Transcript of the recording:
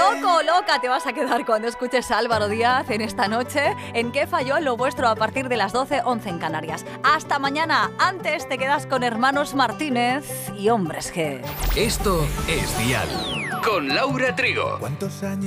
Loco o loca te vas a quedar cuando escuches a Álvaro Díaz en esta noche en ¿Qué falló lo vuestro? A partir de las 12, 11 en Canarias. Hasta mañana. Antes te quedas con Hermanos Martínez y Hombres G. Esto es Dial con Laura Trigo. ¿Cuántos años